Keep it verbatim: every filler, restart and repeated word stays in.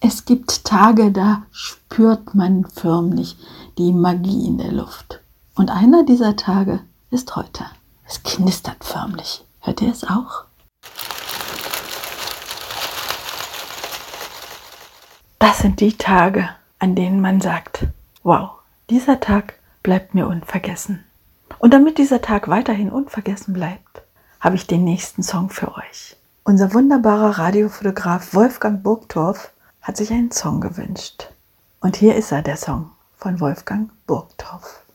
Es gibt Tage, da spürt man förmlich die Magie in der Luft. Und einer dieser Tage ist heute. Es knistert förmlich. Hört ihr es auch? Das sind die Tage, an denen man sagt, wow, dieser Tag bleibt mir unvergessen. Und damit dieser Tag weiterhin unvergessen bleibt, habe ich den nächsten Song für euch. Unser wunderbarer Radiofotograf Wolfgang Burgtorff hat sich einen Song gewünscht. Und hier ist er, der Song von Wolfgang Burgtorff.